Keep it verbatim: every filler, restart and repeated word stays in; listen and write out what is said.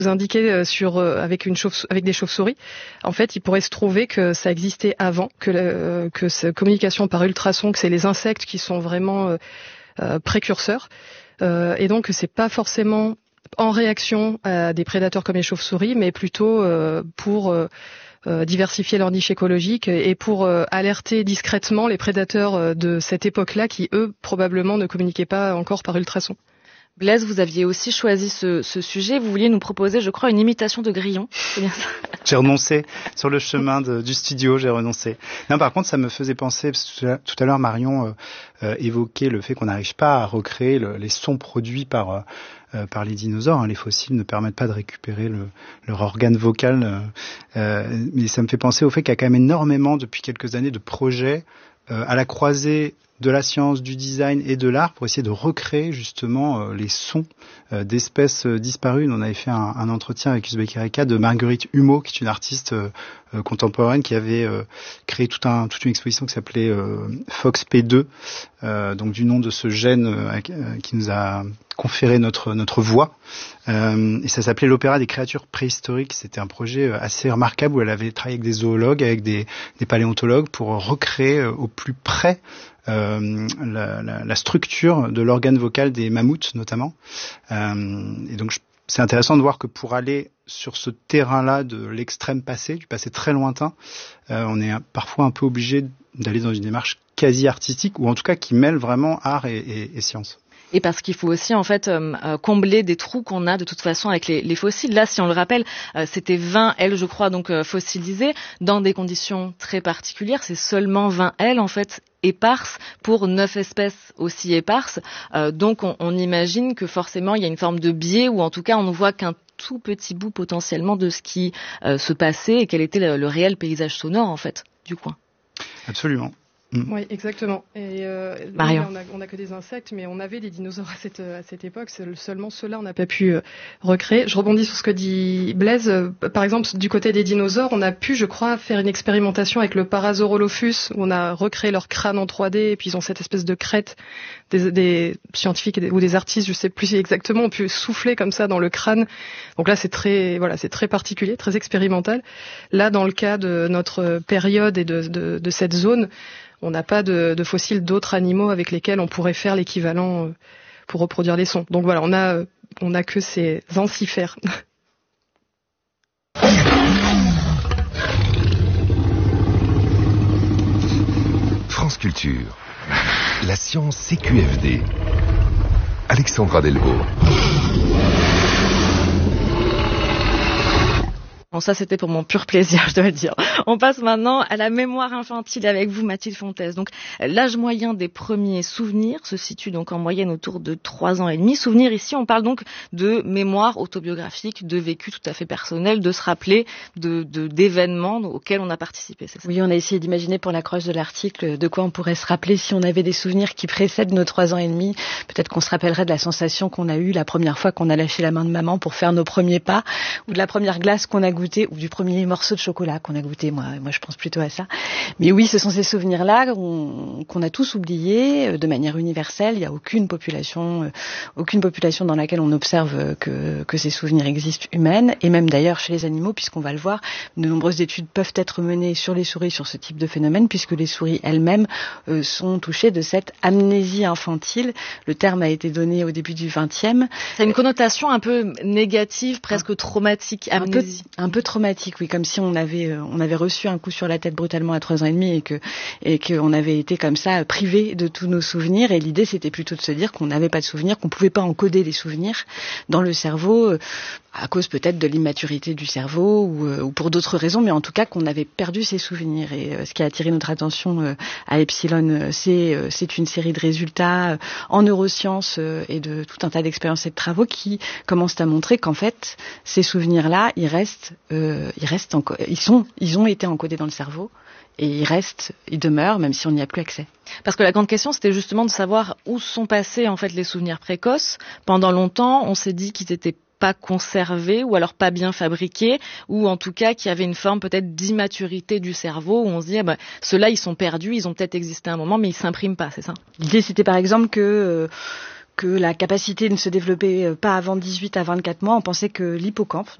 vous indiquez sur avec une chauve avec des chauves-souris, en fait, il pourrait se trouver que ça existait avant, que le, que cette communication par ultrasons, que c'est les insectes qui sont vraiment euh, précurseurs, euh, et donc c'est pas forcément en réaction à des prédateurs comme les chauves-souris, mais plutôt euh, pour euh, euh, diversifier leur niche écologique et pour euh, alerter discrètement les prédateurs euh, de cette époque-là qui, eux, probablement ne communiquaient pas encore par ultrasons. Blaise, vous aviez aussi choisi ce, ce sujet. Vous vouliez nous proposer, je crois, une imitation de grillon. C'est bien ça? J'ai renoncé. Sur le chemin de, du studio, j'ai renoncé. Non, par contre, ça me faisait penser, parce que tout à l'heure, Marion euh, euh, évoquait le fait qu'on n'arrive pas à recréer le, les sons produits par, euh, par les dinosaures. Hein. Les fossiles ne permettent pas de récupérer le, leur organe vocal. Euh, mais ça me fait penser au fait qu'il y a quand même énormément, depuis quelques années, de projets euh, à la croisée de la science, du design et de l'art pour essayer de recréer justement euh, les sons euh, d'espèces euh, disparues. On avait fait un, un entretien avec Uzbek Erika de Marguerite Humeau, qui est une artiste euh, euh, contemporaine qui avait euh, créé tout un, toute une exposition qui s'appelait euh, Fox P deux, euh, donc du nom de ce gène euh, qui nous a conféré notre notre voix. Euh, et ça s'appelait l'Opéra des créatures préhistoriques. C'était un projet assez remarquable où elle avait travaillé avec des zoologues, avec des, des paléontologues pour recréer euh, au plus près Euh, la, la, la structure de l'organe vocal des mammouths notamment. Euh, et donc je, c'est intéressant de voir que pour aller sur ce terrain-là de l'extrême passé, du passé très lointain, euh, on est parfois un peu obligé d'aller dans une démarche quasi artistique ou en tout cas qui mêle vraiment art et, et, et science. Et parce qu'il faut aussi en fait euh, combler des trous qu'on a de toute façon avec les, les fossiles. Là, si on le rappelle, euh, c'était vingt ailes, je crois, donc euh, fossilisées dans des conditions très particulières. C'est seulement vingt ailes en fait éparses pour neuf espèces aussi éparses. Euh, donc on, on imagine que forcément il y a une forme de biais ou en tout cas on ne voit qu'un tout petit bout potentiellement de ce qui euh, se passait et quel était le, le réel paysage sonore en fait du coin. Absolument. Mmh. Oui, exactement. Et euh, Marion. on a, on a que des insectes, mais on avait des dinosaures à cette à cette époque. Seulement ceux-là, on n'a pas pu euh, recréer. Je rebondis sur ce que dit Blaise. Euh, par exemple, du côté des dinosaures, on a pu, je crois, faire une expérimentation avec le Parasaurolophus, où on a recréé leur crâne en trois D, et puis ils ont cette espèce de crête. Des, des scientifiques ou des artistes, je sais plus exactement, ont pu souffler comme ça dans le crâne. Donc là, c'est très, voilà, c'est très particulier, très expérimental. Là, dans le cas de notre période et de de, de cette zone, on n'a pas de, de fossiles d'autres animaux avec lesquels on pourrait faire l'équivalent pour reproduire les sons. Donc voilà, on a, on a que ces ancifères. France Culture. La science C Q F D. Alexandra Delvaux. Bon, ça, c'était pour mon pur plaisir, je dois le dire. On passe maintenant à la mémoire infantile avec vous, Mathilde Fontaise. Donc, l'âge moyen des premiers souvenirs se situe donc en moyenne autour de trois ans et demi. Souvenirs, ici, on parle donc de mémoire autobiographique, de vécu tout à fait personnel, de se rappeler de, de, d'événements auxquels on a participé, c'est ça? Oui, on a essayé d'imaginer pour l'accroche de l'article de quoi on pourrait se rappeler si on avait des souvenirs qui précèdent nos trois ans et demi. Peut-être qu'on se rappellerait de la sensation qu'on a eue la première fois qu'on a lâché la main de maman pour faire nos premiers pas, ou de la première glace qu'on a goûtée, ou du premier morceau de chocolat qu'on a goûté. Moi, moi, je pense plutôt à ça. Mais oui, ce sont ces souvenirs-là qu'on, qu'on a tous oubliés de manière universelle. Il n'y a aucune population, euh, aucune population dans laquelle on observe que, que ces souvenirs existent humaines, et même d'ailleurs chez les animaux, puisqu'on va le voir, de nombreuses études peuvent être menées sur les souris sur ce type de phénomène, puisque les souris elles-mêmes euh, sont touchées de cette amnésie infantile. Le terme a été donné au début du vingtième. C'est une connotation un peu négative, presque traumatique, amnésie. Un peu, un peu traumatique, oui, comme si on avait on avait reçu un coup sur la tête brutalement à trois ans et demi et que et qu'on avait été comme ça privé de tous nos souvenirs. Et l'idée, c'était plutôt de se dire qu'on n'avait pas de souvenirs, qu'on pouvait pas encoder les souvenirs dans le cerveau, à cause peut-être de l'immaturité du cerveau ou, ou pour d'autres raisons, mais en tout cas qu'on avait perdu ces souvenirs. Et euh, ce qui a attiré notre attention euh, à Epsilon, c'est euh, c'est une série de résultats euh, en neurosciences euh, et de tout un tas d'expériences et de travaux qui commencent à montrer qu'en fait ces souvenirs-là, ils restent, euh, ils restent, enco- ils sont, ils ont été encodés dans le cerveau. Et ils restent, ils demeurent, même si on n'y a plus accès. Parce que la grande question, c'était justement de savoir où sont passés en fait les souvenirs précoces. Pendant longtemps, on s'est dit qu'ils étaient pas conservés ou alors pas bien fabriqués, ou en tout cas qu'il y avait une forme peut-être d'immaturité du cerveau où on se dit ah ben, ceux-là ils sont perdus, ils ont peut-être existé à un moment mais ils s'impriment pas, c'est ça? L'idée c'était par exemple que euh, que la capacité ne se développait pas avant dix-huit à vingt-quatre mois, on pensait que l'hippocampe,